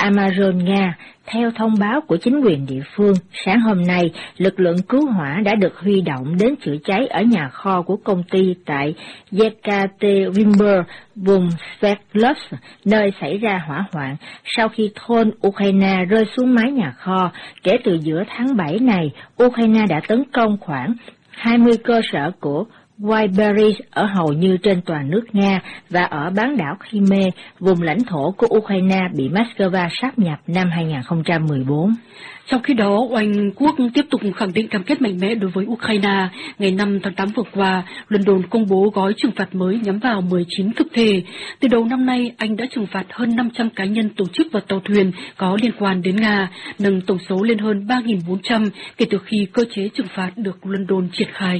Amazon, Nga. Theo thông báo của chính quyền địa phương, sáng hôm nay, lực lượng cứu hỏa đã được huy động đến chữa cháy ở nhà kho của công ty tại Yekaterinburg, vùng Sverdlovsk, nơi xảy ra hỏa hoạn, sau khi thôn Ukraine rơi xuống mái nhà kho. Kể từ giữa tháng 7 này, Ukraine đã tấn công khoảng 20 cơ sở của Wildberries ở hầu như trên toàn nước Nga và ở bán đảo Crimea, vùng lãnh thổ của Ukraine bị Moscow sáp nhập năm 2014. Trong khi đó, Oanh quốc tiếp tục khẳng định cam kết mạnh mẽ đối với Ukraine. Ngày 5 tháng 8 vừa qua, London công bố gói trừng phạt mới nhắm vào 19 thực thể. Từ đầu năm nay, Anh đã trừng phạt hơn 500 cá nhân, tổ chức và tàu thuyền có liên quan đến Nga, nâng tổng số lên hơn 3.400 kể từ khi cơ chế trừng phạt được London triển khai.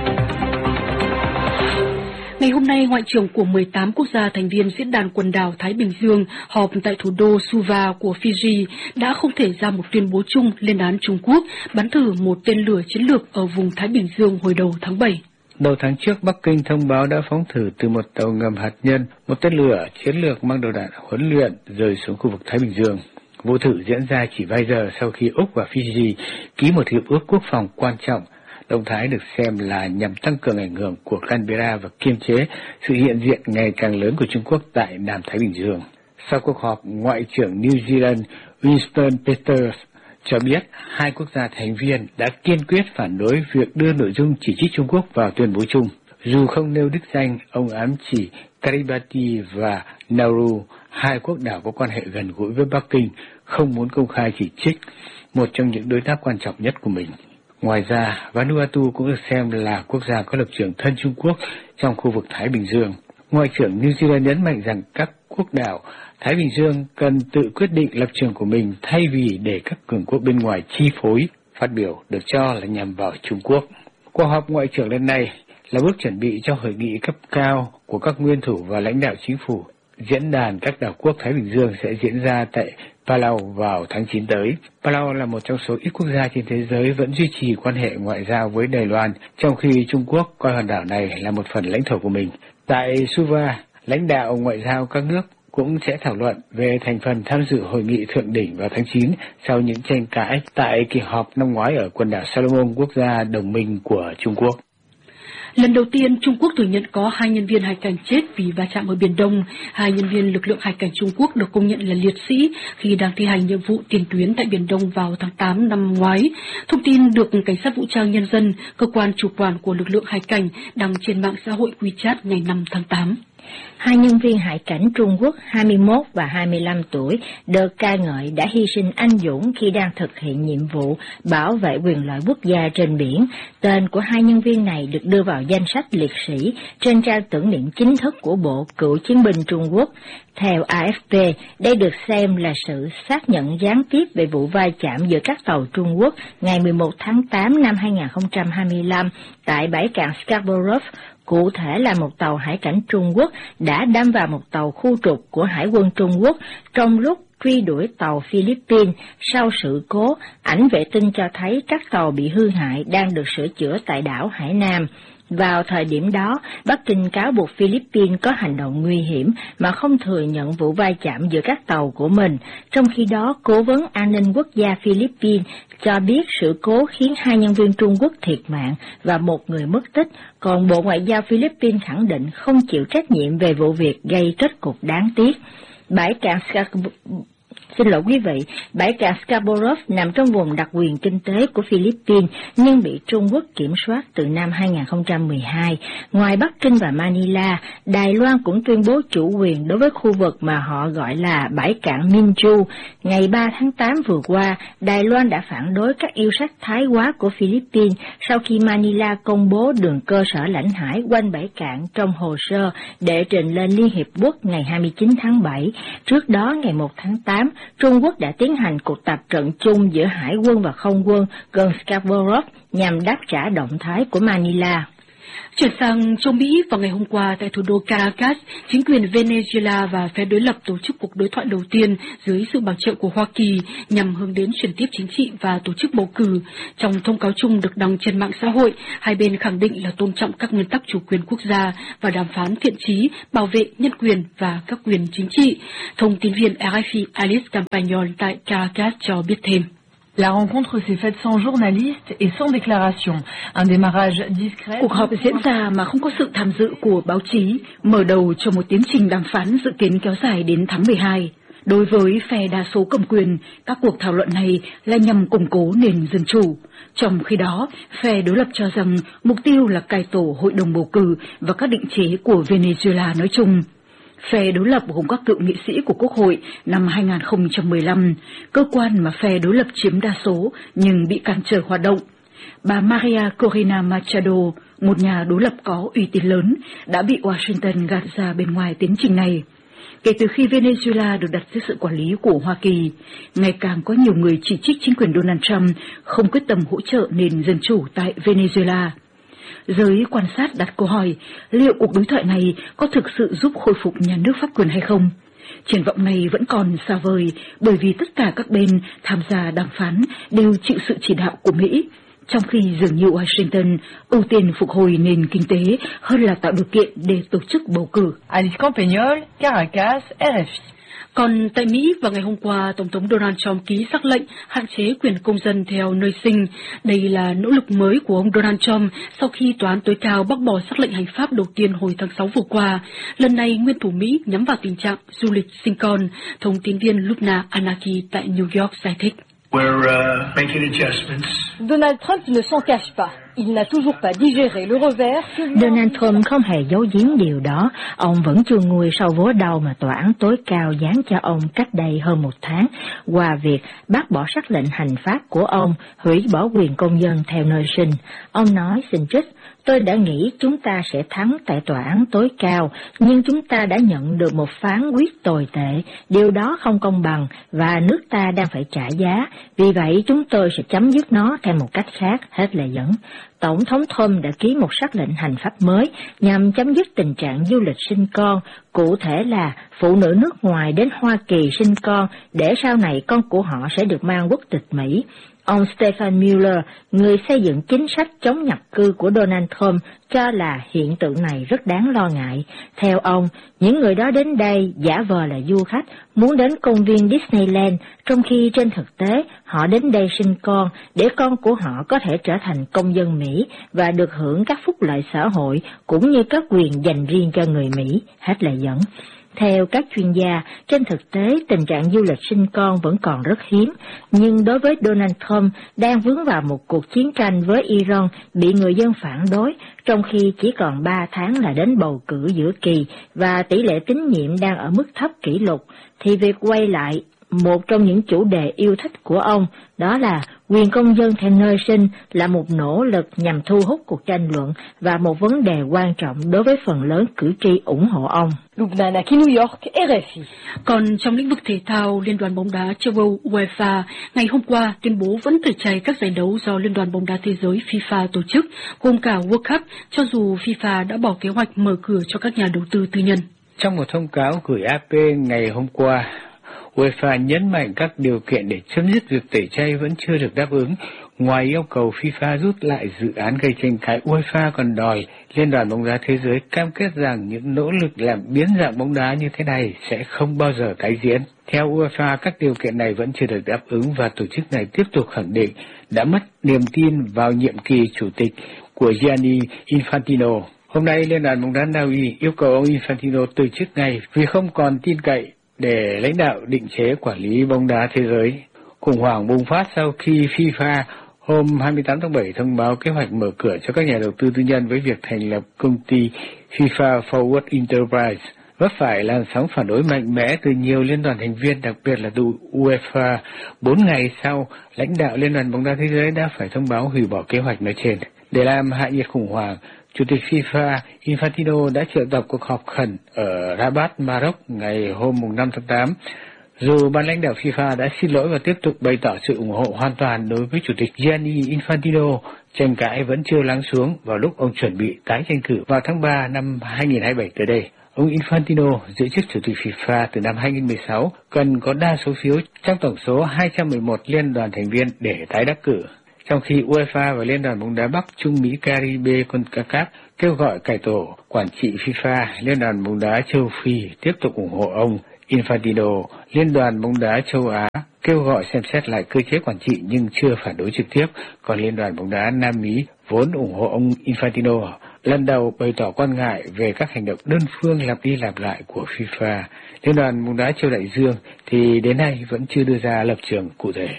Ngày hôm nay, Ngoại trưởng của 18 quốc gia thành viên Diễn đàn Quần đảo Thái Bình Dương họp tại thủ đô Suva của Fiji đã không thể ra một tuyên bố chung lên án Trung Quốc bắn thử một tên lửa chiến lược ở vùng Thái Bình Dương hồi đầu tháng 7. Đầu tháng trước, Bắc Kinh thông báo đã phóng thử từ một tàu ngầm hạt nhân, một tên lửa chiến lược mang đầu đạn huấn luyện rơi xuống khu vực Thái Bình Dương. Vụ thử diễn ra chỉ vài giờ sau khi Úc và Fiji ký một hiệp ước quốc phòng quan trọng. Động thái được xem là nhằm tăng cường ảnh hưởng của Canberra và kiềm chế sự hiện diện ngày càng lớn của Trung Quốc tại Nam Thái Bình Dương. Sau cuộc họp, Ngoại trưởng New Zealand Winston Peters cho biết hai quốc gia thành viên đã kiên quyết phản đối việc đưa nội dung chỉ trích Trung Quốc vào tuyên bố chung. Dù không nêu đích danh, ông ám chỉ Kiribati và Nauru, hai quốc đảo có quan hệ gần gũi với Bắc Kinh, không muốn công khai chỉ trích một trong những đối tác quan trọng nhất của mình. Ngoài ra, Vanuatu cũng được xem là quốc gia có lập trường thân Trung Quốc trong khu vực Thái Bình Dương. Ngoại trưởng New Zealand nhấn mạnh rằng các quốc đảo Thái Bình Dương cần tự quyết định lập trường của mình thay vì để các cường quốc bên ngoài chi phối. Phát biểu được cho là nhằm vào Trung Quốc. Cuộc họp ngoại trưởng lần này là bước chuẩn bị cho hội nghị cấp cao của các nguyên thủ và lãnh đạo chính phủ. Diễn đàn các đảo quốc Thái Bình Dương sẽ diễn ra tại Palau vào tháng 9 tới. Palau là một trong số ít quốc gia trên thế giới vẫn duy trì quan hệ ngoại giao với Đài Loan, trong khi Trung Quốc coi hòn đảo này là một phần lãnh thổ của mình. Tại Suva, lãnh đạo ngoại giao các nước cũng sẽ thảo luận về thành phần tham dự hội nghị thượng đỉnh vào tháng 9 sau những tranh cãi tại kỳ họp năm ngoái ở quần đảo Salomon, quốc gia đồng minh của Trung Quốc. Lần đầu tiên, Trung Quốc thừa nhận có 2 nhân viên hải cảnh chết vì va chạm ở Biển Đông. 2 nhân viên lực lượng hải cảnh Trung Quốc được công nhận là liệt sĩ khi đang thi hành nhiệm vụ tiền tuyến tại Biển Đông vào tháng 8 năm ngoái. Thông tin được Cảnh sát Vũ trang Nhân dân, cơ quan chủ quản của lực lượng hải cảnh, đăng trên mạng xã hội WeChat ngày 5 tháng 8. 2 nhân viên hải cảnh Trung Quốc 21 và 25 tuổi được ca ngợi đã hy sinh anh dũng khi đang thực hiện nhiệm vụ bảo vệ quyền lợi quốc gia trên biển. Tên của 2 nhân viên này được đưa vào danh sách liệt sĩ trên trang tưởng niệm chính thức của Bộ Cựu chiến binh Trung Quốc. Theo AFP, đây được xem là sự xác nhận gián tiếp về vụ va chạm giữa các tàu Trung Quốc ngày 11 tháng 8 năm 2025 tại bãi cạn Scarborough. Cụ thể là một tàu hải cảnh Trung Quốc đã đâm vào một tàu khu trục của Hải quân Trung Quốc trong lúc truy đuổi tàu Philippines. Sau sự cố, ảnh vệ tinh cho thấy các tàu bị hư hại đang được sửa chữa tại đảo Hải Nam. Vào thời điểm đó, Bắc Kinh cáo buộc Philippines có hành động nguy hiểm mà không thừa nhận vụ va chạm giữa các tàu của mình. Trong khi đó, Cố vấn An ninh Quốc gia Philippines cho biết sự cố khiến 2 nhân viên Trung Quốc thiệt mạng và 1 người mất tích, còn Bộ Ngoại giao Philippines khẳng định không chịu trách nhiệm về vụ việc gây kết cục đáng tiếc. Bãi cạn Bãi cạn Scarborough nằm trong vùng đặc quyền kinh tế của Philippines nhưng bị Trung Quốc kiểm soát từ năm 2012. Ngoài Bắc Kinh và Manila, Đài Loan cũng tuyên bố chủ quyền đối với khu vực mà họ gọi là bãi cạn Minju. Ngày 3 tháng 8 vừa qua, Đài Loan đã phản đối các yêu sách thái quá của Philippines sau khi Manila công bố đường cơ sở lãnh hải quanh bãi cạn trong hồ sơ để trình lên Liên Hiệp Quốc ngày 29 tháng 7. Trước đó, ngày 1 tháng 8, Trung Quốc đã tiến hành cuộc tập trận chung giữa hải quân và không quân gần Scarborough nhằm đáp trả động thái của Manila. Chuyển sang châu Mỹ, vào ngày hôm qua tại thủ đô Caracas, chính quyền Venezuela và phe đối lập tổ chức cuộc đối thoại đầu tiên dưới sự bảo trợ của Hoa Kỳ nhằm hướng đến chuyển tiếp chính trị và tổ chức bầu cử. Trong thông cáo chung được đăng trên mạng xã hội, hai bên khẳng định là tôn trọng các nguyên tắc chủ quyền quốc gia và đàm phán thiện chí, bảo vệ nhân quyền và các quyền chính trị. Thông tin viên RFI Alice Campagnol tại Caracas cho biết thêm. La rencontre s'est faite sans journalistes et sans déclaration. Un démarrage discret. Cuộc họp diễn ra mà không có sự tham dự của báo chí, mở đầu cho một tiến trình đàm phán dự kiến kéo dài đến tháng 12. Đối với phe đa số cầm quyền, các cuộc thảo luận này là nhằm củng cố nền dân chủ. Trong khi đó, phe đối lập cho rằng mục tiêu là cải tổ hội đồng bầu cử và các định chế của Venezuela nói chung. Phe đối lập gồm các cựu nghị sĩ của Quốc hội năm 2015, cơ quan mà phe đối lập chiếm đa số nhưng bị cản trở hoạt động. Bà Maria Corina Machado, một nhà đối lập có uy tín lớn, đã bị Washington gạt ra bên ngoài tiến trình này. Kể từ khi Venezuela được đặt dưới sự quản lý của Hoa Kỳ, ngày càng có nhiều người chỉ trích chính quyền Donald Trump không quyết tâm hỗ trợ nền dân chủ tại Venezuela. Giới quan sát đặt câu hỏi liệu cuộc đối thoại này có thực sự giúp khôi phục nhà nước pháp quyền hay không? Triển vọng này vẫn còn xa vời bởi vì tất cả các bên tham gia đàm phán đều chịu sự chỉ đạo của Mỹ, trong khi dường như Washington ưu tiên phục hồi nền kinh tế hơn là tạo điều kiện để tổ chức bầu cử. Alice Campagnol, Caracas, RFI. Còn tại Mỹ, vào ngày hôm qua, Tổng thống Donald Trump ký sắc lệnh hạn chế quyền công dân theo nơi sinh. Đây là nỗ lực mới của ông Donald Trump sau khi Tòa án tối cao bác bỏ sắc lệnh hành pháp đầu tiên hồi tháng 6 vừa qua. Lần này, nguyên thủ Mỹ nhắm vào tình trạng du lịch sinh con. Thông tin viên Lubna Anaki tại New York giải thích. Donald Trump ne s'en cache pas. Il n'a toujours pas digéré le revers. Donald Trump không hề giấu giếm điều đó. Ông vẫn chưa nguôi sau vố đau mà tòa án tối cao giáng cho ông cách đây hơn một tháng qua việc bác bỏ sắc lệnh hành pháp của ông hủy bỏ quyền công dân theo nơi sinh. Ông nói, xin trích, tôi đã nghĩ chúng ta sẽ thắng tại tòa án tối cao, nhưng chúng ta đã nhận được một phán quyết tồi tệ. Điều đó không công bằng và nước ta đang phải trả giá. Vì vậy chúng tôi sẽ chấm dứt nó theo một cách khác, hết lời dẫn. Tổng thống Trump đã ký một sắc lệnh hành pháp mới nhằm chấm dứt tình trạng du lịch sinh con, cụ thể là phụ nữ nước ngoài đến Hoa Kỳ sinh con để sau này con của họ sẽ được mang quốc tịch Mỹ. Ông Stephen Miller, người xây dựng chính sách chống nhập cư của Donald Trump, cho là hiện tượng này rất đáng lo ngại. Theo ông, những người đó đến đây giả vờ là du khách, muốn đến công viên Disneyland, trong khi trên thực tế họ đến đây sinh con để con của họ có thể trở thành công dân Mỹ và được hưởng các phúc lợi xã hội cũng như các quyền dành riêng cho người Mỹ, hết lời dẫn. Theo các chuyên gia, trên thực tế tình trạng du lịch sinh con vẫn còn rất hiếm, nhưng đối với Donald Trump đang vướng vào một cuộc chiến tranh với Iran bị người dân phản đối, trong khi chỉ còn 3 tháng là đến bầu cử giữa kỳ và tỷ lệ tín nhiệm đang ở mức thấp kỷ lục, thì việc quay lại một trong những chủ đề yêu thích của ông, đó là quyền công dân theo nơi sinh, là một nỗ lực nhằm thu hút cuộc tranh luận và một vấn đề quan trọng đối với phần lớn cử tri ủng hộ ông. Lubna Anaki, New York, RFI. Còn trong lĩnh vực thể thao, Liên đoàn bóng đá châu Âu UEFA ngày hôm qua tuyên bố vẫn tẩy chay các giải đấu do Liên đoàn bóng đá thế giới FIFA tổ chức, gồm cả World Cup, cho dù FIFA đã bỏ kế hoạch mở cửa cho các nhà đầu tư tư nhân. Trong một thông cáo gửi AP ngày hôm qua, UEFA nhấn mạnh các điều kiện để chấm dứt việc tẩy chay vẫn chưa được đáp ứng. Ngoài yêu cầu FIFA rút lại dự án gây tranh cãi, UEFA còn đòi Liên đoàn bóng đá thế giới cam kết rằng những nỗ lực làm biến dạng bóng đá như thế này sẽ không bao giờ tái diễn. Theo UEFA, các điều kiện này vẫn chưa được đáp ứng và tổ chức này tiếp tục khẳng định đã mất niềm tin vào nhiệm kỳ chủ tịch của Gianni Infantino. Hôm nay, Liên đoàn bóng đá Na Uy yêu cầu ông Infantino từ chức ngay vì không còn tin cậy để lãnh đạo định chế quản lý bóng đá thế giới. Khủng hoảng bùng phát sau khi FIFA hôm 28 tháng 7 thông báo kế hoạch mở cửa cho các nhà đầu tư tư nhân với việc thành lập công ty FIFA Forward Enterprise, vấp phải làn sóng phản đối mạnh mẽ từ nhiều liên đoàn thành viên, đặc biệt là từ UEFA. 4 ngày sau, lãnh đạo Liên đoàn bóng đá thế giới đã phải thông báo hủy bỏ kế hoạch nói trên. Để làm hạ nhiệt khủng hoảng, Chủ tịch FIFA Infantino đã triệu tập cuộc họp khẩn ở Rabat, Maroc ngày hôm 5 tháng 8. Dù ban lãnh đạo FIFA đã xin lỗi và tiếp tục bày tỏ sự ủng hộ hoàn toàn đối với Chủ tịch Gianni Infantino, tranh cãi vẫn chưa lắng xuống vào lúc ông chuẩn bị tái tranh cử vào tháng 3 năm 2027 tới đây. Ông Infantino giữ chức Chủ tịch FIFA từ năm 2016, cần có đa số phiếu trong tổng số 211 liên đoàn thành viên để tái đắc cử. Trong khi UEFA và Liên đoàn bóng đá Bắc Trung Mỹ Caribe CONCACAF kêu gọi cải tổ quản trị FIFA, Liên đoàn bóng đá châu Phi tiếp tục ủng hộ ông Infantino, Liên đoàn bóng đá châu Á kêu gọi xem xét lại cơ chế quản trị nhưng chưa phản đối trực tiếp, còn Liên đoàn bóng đá Nam Mỹ vốn ủng hộ ông Infantino lần đầu bày tỏ quan ngại về các hành động đơn phương lặp đi lặp lại của FIFA. Liên đoàn bóng đá châu Đại Dương thì đến nay vẫn chưa đưa ra lập trường cụ thể.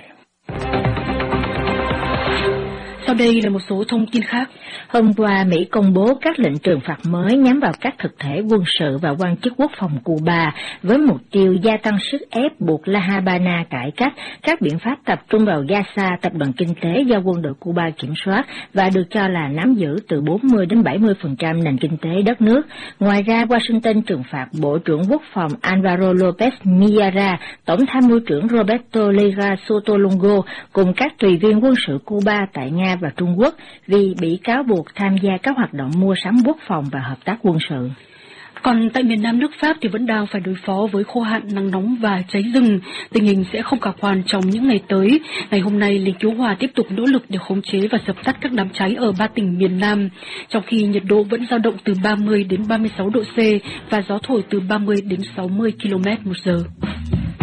Sau đây là một số thông tin khác. Hôm qua, Mỹ công bố các lệnh trừng phạt mới nhắm vào các thực thể quân sự và quan chức quốc phòng Cuba với mục tiêu gia tăng sức ép buộc La Habana cải cách các biện pháp tập trung vào Gaza, tập đoàn kinh tế do quân đội Cuba kiểm soát và được cho là nắm giữ từ 40 đến 70% nền kinh tế đất nước. Ngoài ra, Washington trừng phạt Bộ trưởng Quốc phòng Alvaro López Millara, Tổng tham mưu trưởng Roberto Legarda Sotolongo cùng các tùy viên quân sự Cuba tại Nga và Trung Quốc vì bị cáo buộc tham gia các hoạt động mua sắm quốc phòng và hợp tác quân sự. Còn tại miền Nam nước Pháp thì vẫn đang phải đối phó với khô hạn, nắng nóng và cháy rừng. Tình hình sẽ không khả quan trong những ngày tới. Ngày hôm nay, lính cứu hỏa tiếp tục nỗ lực để khống chế và dập tắt các đám cháy ở 3 tỉnh miền Nam, trong khi nhiệt độ vẫn dao động từ 30 đến 36 độ C và gió thổi từ 30 đến 60 km/h.